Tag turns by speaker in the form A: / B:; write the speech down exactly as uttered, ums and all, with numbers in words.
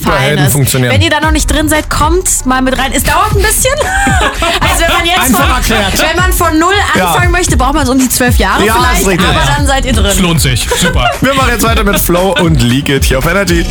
A: Superhelden
B: Feines.
A: funktionieren.
B: Wenn ihr da noch nicht drin seid, kommt mal mit rein. Es dauert ein bisschen. Also wenn man jetzt
C: Einfach
B: von,
C: erklärt.
B: wenn man von null
A: Ja.
B: anfangen möchte, braucht man so um die zwölf Jahre
A: Ja, ist
B: vielleicht.
A: richtig.
B: Aber dann seid ihr drin.
C: Es lohnt sich. Super.
A: Wir machen jetzt weiter mit Flow und Leak It hier auf Energy.